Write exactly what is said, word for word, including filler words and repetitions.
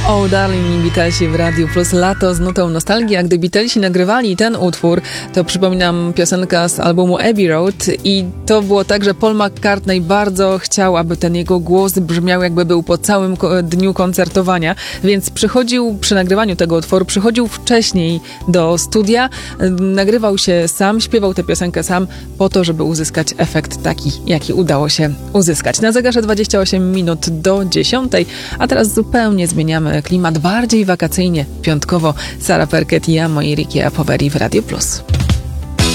Oh Darling, Beatlesi w Radiu Plus, lato z nutą nostalgii. A gdy Beatlesi nagrywali ten utwór, to przypominam piosenka z albumu Abbey Road i to było tak, że Paul McCartney bardzo chciał, aby ten jego głos brzmiał, jakby był po całym dniu koncertowania, więc przychodził przy nagrywaniu tego utworu, przychodził wcześniej do studia, nagrywał się sam, śpiewał tę piosenkę sam po to, żeby uzyskać efekt taki, jaki udało się uzyskać. Na zegarze dwadzieścia osiem minut do dziesiątej, a teraz zupełnie zmieniamy klimat, bardziej wakacyjnie, piątkowo. Sara Perket i ja, moi Ricky Poveri w Radio Plus.